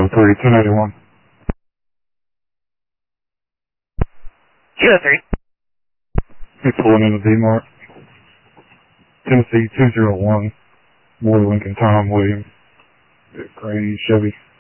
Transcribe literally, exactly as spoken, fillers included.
oh three, ten eighty-one. two oh three. You're pulling into D-Mart. Tennessee two oh one. Boy Lincoln Tom Williams. Gray Chevy.